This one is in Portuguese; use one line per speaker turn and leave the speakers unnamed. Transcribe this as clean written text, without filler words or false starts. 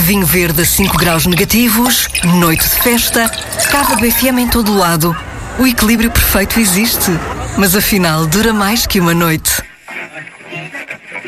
Vinho verde a 5 graus negativos, noite de festa, Cava BFM em todo lado. O equilíbrio perfeito existe, mas afinal dura mais que uma noite.